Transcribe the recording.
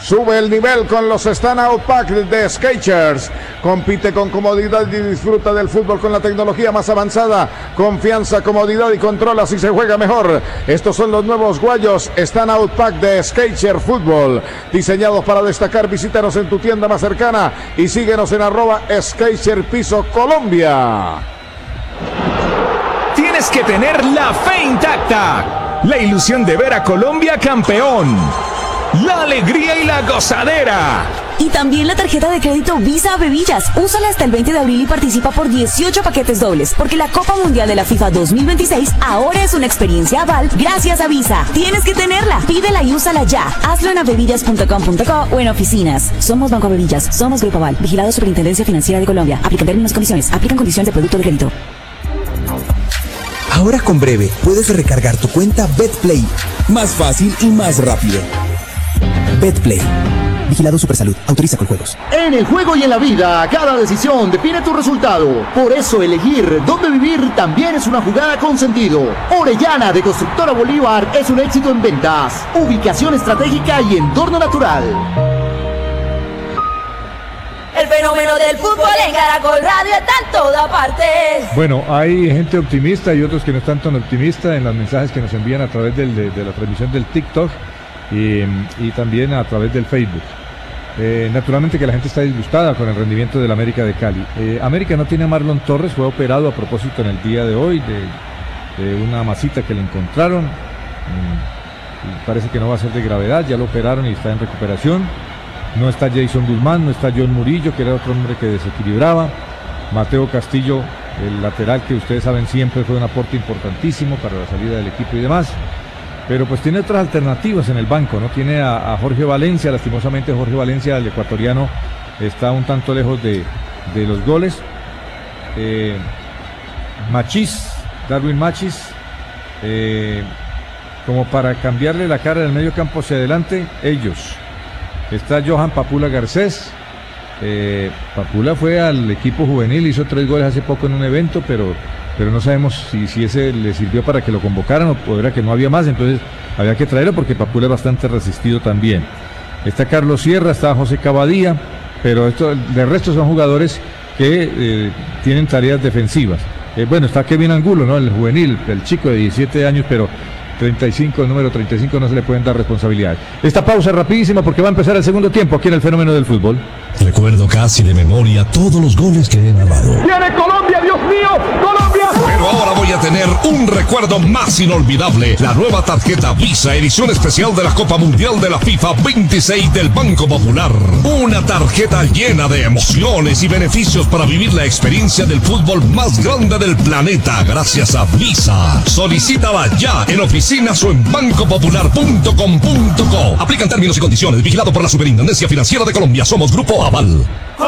Sube el nivel con los Stand Out Pack de Skechers. Compite con comodidad y disfruta del fútbol con la tecnología más avanzada. Confianza, comodidad y control, así se juega mejor. Estos son los nuevos guayos Stand Out Pack de Skechers Fútbol. Diseñados para destacar, visítanos en tu tienda más cercana y síguenos en @Skechers Colombia. Tienes que tener la fe intacta, la ilusión de ver a Colombia campeón, la alegría y la gozadera. Y también la tarjeta de crédito Visa Bebillas. Úsala hasta el 20 de abril y participa por 18 paquetes dobles, porque la Copa Mundial de la FIFA 2026 ahora es una experiencia aval gracias a Visa. Tienes que tenerla. Pídela y úsala ya. Hazlo en avevillas.com.co o en oficinas. Somos Banco Avevillas. Somos Grupo Aval. Vigilado Superintendencia Financiera de Colombia. Aplican términos y condiciones. Aplican condiciones de producto de crédito. Ahora con Breve puedes recargar tu cuenta BetPlay. Más fácil y más rápido. BetPlay. Vigilado Supersalud. Autoriza con juegos. En el juego y en la vida, cada decisión define tu resultado. Por eso elegir dónde vivir también es una jugada con sentido. Orellana de Constructora Bolívar es un éxito en ventas, ubicación estratégica y entorno natural. El fenómeno del fútbol en Caracol Radio está en toda parte. Bueno, hay gente optimista y otros que no están tan optimistas en los mensajes que nos envían a través de la transmisión del TikTok y también a través del Facebook. Naturalmente que la gente está disgustada con el rendimiento del América de Cali. América no tiene a Marlon Torres, fue operado a propósito en el día de hoy de una masita que le encontraron. Y parece que no va a ser de gravedad, ya lo operaron y está en recuperación. No está Jason Guzmán, no está John Murillo, que era otro hombre que desequilibraba. Mateo Castillo, el lateral que ustedes saben siempre fue un aporte importantísimo para la salida del equipo y demás. Pero pues tiene otras alternativas en el banco, ¿no? Tiene a Jorge Valencia, lastimosamente Jorge Valencia, el ecuatoriano, está un tanto lejos de los goles. Darwin Machís, como para cambiarle la cara del medio campo hacia adelante, ellos. Está Johan Papula Garcés. Papula fue al equipo juvenil, hizo 3 goles hace poco en un evento, pero no sabemos si ese le sirvió para que lo convocaran o era que no había más, entonces había que traerlo porque Papula es bastante resistido también. Está Carlos Sierra, está José Cavadía, pero de resto son jugadores que tienen tareas defensivas. Bueno, está Kevin Angulo, ¿no? El juvenil, el chico de 17 años, pero el número 35 no se le pueden dar responsabilidades. Esta pausa es rapidísima porque va a empezar el segundo tiempo aquí en el fenómeno del fútbol. Recuerdo casi de memoria todos los goles que he narrado. ¡Viene Colombia, Dios mío! ¡Colombia! Pero ahora voy a tener un recuerdo más inolvidable. La nueva tarjeta Visa, edición especial de la Copa Mundial de la FIFA 26 del Banco Popular. Una tarjeta llena de emociones y beneficios para vivir la experiencia del fútbol más grande del planeta gracias a Visa. Solicítala ya en oficinas o en bancopopular.com.co. Aplican términos y condiciones. Vigilado por la Superintendencia Financiera de Colombia. Somos Grupo Aval.